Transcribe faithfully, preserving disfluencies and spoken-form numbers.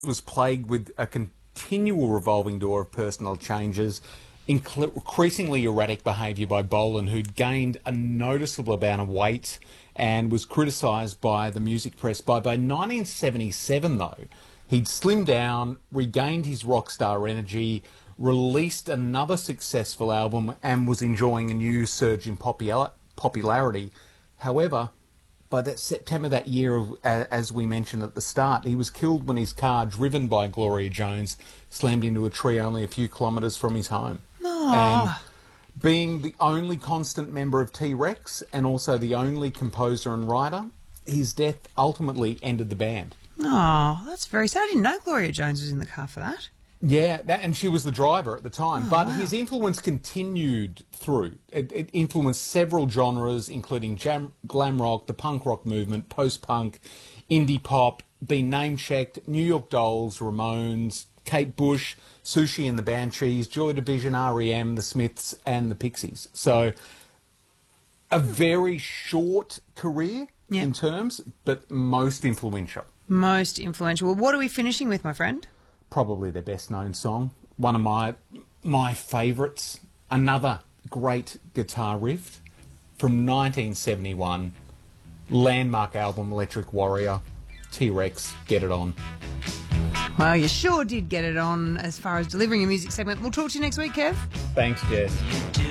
was plagued with a continual revolving door of personal changes, incl- increasingly erratic behaviour by Bolan, who'd gained a noticeable amount of weight and was criticised by the music press. By, by nineteen seventy-seven, though, he'd slimmed down, regained his rock star energy, released another successful album and was enjoying a new surge in popular- popularity. However, by that September that year, of, as we mentioned at the start, he was killed when his car, driven by Gloria Jones, slammed into a tree only a few kilometres from his home. Aww. And being the only constant member of T-Rex and also the only composer and writer, his death ultimately ended the band. Oh, that's very sad. I didn't know Gloria Jones was in the car for that. Yeah, that, and she was the driver at the time. Oh, but wow. his influence continued through. It, it influenced several genres, including jam, glam rock, the punk rock movement, post-punk, indie pop, been name-checked, New York Dolls, Ramones, Kate Bush, Sushi and the Banshees, Joy Division, R E M, The Smiths, and the Pixies. So a very short career yeah. in terms, but most influential. Most influential. Well, what are we finishing with, my friend? Probably their best-known song. One of my my favourites. Another great guitar riff from nineteen seventy-one. Landmark album, Electric Warrior. T-Rex, Get It On. Well, you sure did get it on as far as delivering a music segment. We'll talk to you next week, Kev. Thanks, Jess.